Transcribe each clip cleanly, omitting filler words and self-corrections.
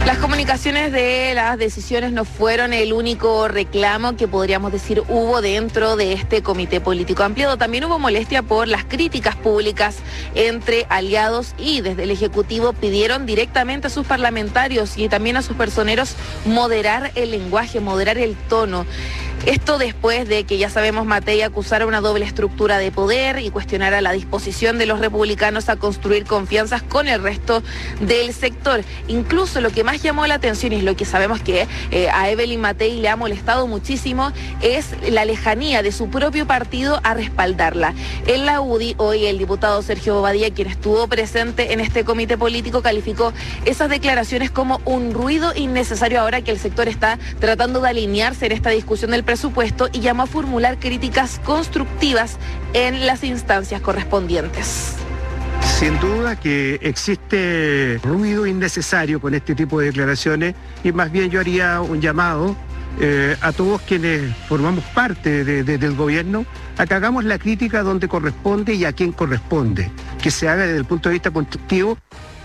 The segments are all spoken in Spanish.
Las comunicaciones de las decisiones no fueron el único reclamo que podríamos decir hubo dentro de este comité político ampliado. También hubo molestia por las críticas públicas entre aliados y desde el Ejecutivo pidieron directamente a sus parlamentarios y también a sus personeros moderar el lenguaje, moderar el tono. Esto después de que, ya sabemos, Matei acusara una doble estructura de poder y cuestionara la disposición de los republicanos a construir confianzas con el resto del sector. Incluso lo que más llamó la atención y es lo que sabemos que a Evelyn Matei le ha molestado muchísimo es la lejanía de su propio partido a respaldarla. En la UDI, hoy el diputado Sergio Bobadilla, quien estuvo presente en este comité político, calificó esas declaraciones como un ruido innecesario ahora que el sector está tratando de alinearse en esta discusión del presupuesto y llamó a formular críticas constructivas en las instancias correspondientes. Sin duda que existe ruido innecesario con este tipo de declaraciones y más bien yo haría un llamado a todos quienes formamos parte del gobierno a que hagamos la crítica donde corresponde y a quien corresponde, que se haga desde el punto de vista constructivo.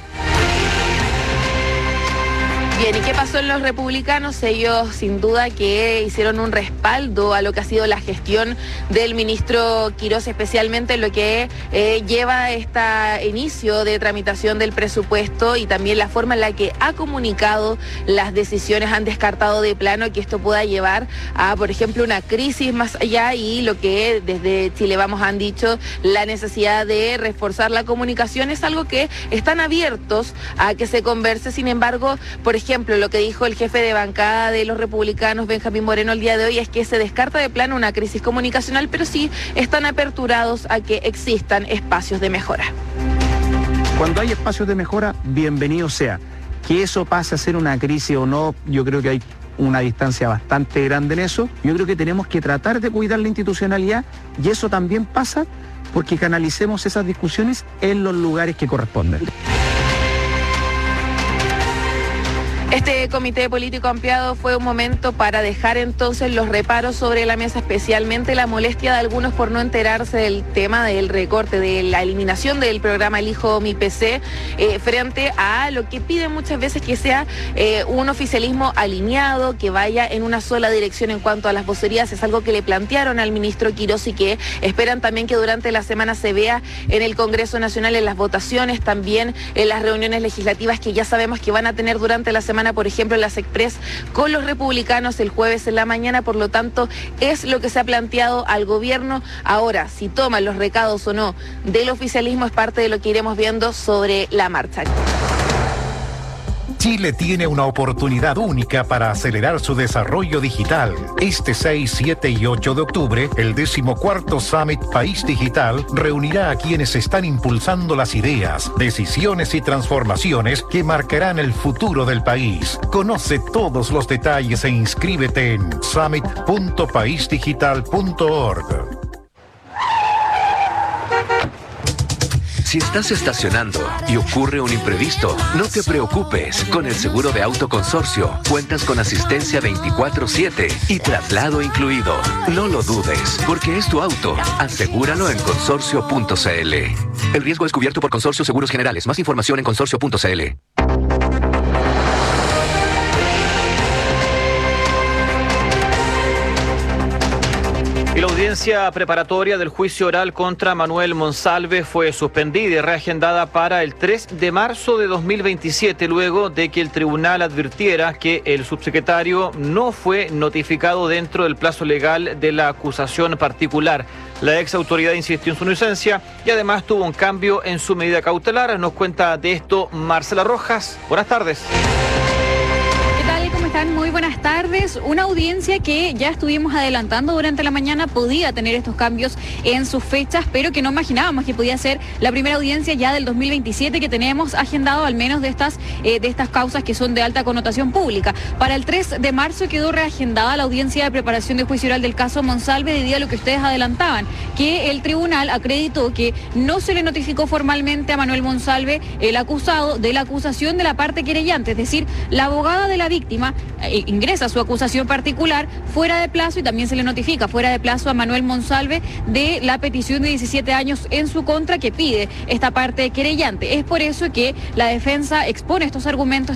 Bien, ¿y qué pasó en los republicanos? Ellos sin duda que hicieron un respaldo a lo que ha sido la gestión del ministro Quirós, especialmente en lo que lleva este inicio de tramitación del presupuesto y también la forma en la que ha comunicado las decisiones. Han descartado de plano que esto pueda llevar a, por ejemplo, una crisis más allá y lo que desde Chile Vamos han dicho, la necesidad de reforzar la comunicación es algo que están abiertos a que se converse. Sin embargo, por ejemplo, lo que dijo el jefe de bancada de los republicanos, Benjamín Moreno, el día de hoy es que se descarta de plano una crisis comunicacional, pero sí están aperturados a que existan espacios de mejora. Cuando hay espacios de mejora, bienvenido sea. Que eso pase a ser una crisis o no, yo creo que hay una distancia bastante grande en eso. Yo creo que tenemos que tratar de cuidar la institucionalidad y eso también pasa porque canalicemos esas discusiones en los lugares que corresponden. Este comité político ampliado fue un momento para dejar entonces los reparos sobre la mesa, especialmente la molestia de algunos por no enterarse del tema del recorte, de la eliminación del programa Elijo Mi PC, frente a lo que piden muchas veces que sea un oficialismo alineado, que vaya en una sola dirección en cuanto a las vocerías. Es algo que le plantearon al ministro Quirós y que esperan también que durante la semana se vea en el Congreso Nacional, en las votaciones, también en las reuniones legislativas que ya sabemos que van a tener durante la semana, por ejemplo, en las Express con los republicanos el jueves en la mañana. Por lo tanto, es lo que se ha planteado al gobierno. Ahora, si toman los recados o no del oficialismo es parte de lo que iremos viendo sobre la marcha. Chile tiene una oportunidad única para acelerar su desarrollo digital. Este 6, 7 y 8 de octubre, el 14º Summit País Digital reunirá a quienes están impulsando las ideas, decisiones y transformaciones que marcarán el futuro del país. Conoce todos los detalles e inscríbete en summit.paisdigital.org. Si estás estacionando y ocurre un imprevisto, no te preocupes. Con el seguro de auto Consorcio, cuentas con asistencia 24/7 y traslado incluido. No lo dudes, porque es tu auto. Asegúralo en consorcio.cl. El riesgo es cubierto por Consorcio Seguros Generales. Más información en consorcio.cl. Y la audiencia preparatoria del juicio oral contra Manuel Monsalve fue suspendida y reagendada para el 3 de marzo de 2027, luego de que el tribunal advirtiera que el subsecretario no fue notificado dentro del plazo legal de la acusación particular. La ex autoridad insistió en su inocencia y además tuvo un cambio en su medida cautelar. Nos cuenta de esto Marcela Rojas. Buenas tardes. Muy buenas tardes. Una audiencia que ya estuvimos adelantando durante la mañana podía tener estos cambios en sus fechas, pero que no imaginábamos que podía ser la primera audiencia ya del 2027 que tenemos agendado, al menos de estas causas que son de alta connotación pública. Para el 3 de marzo quedó reagendada la audiencia de preparación de juicio oral del caso Monsalve, debido a lo que ustedes adelantaban, que el tribunal acreditó que no se le notificó formalmente a Manuel Monsalve, el acusado, de la acusación de la parte querellante, es decir, la abogada de la víctima ingresa su acusación particular fuera de plazo y también se le notifica fuera de plazo a Manuel Monsalve de la petición de 17 años en su contra que pide esta parte querellante. Es por eso que la defensa expone estos argumentos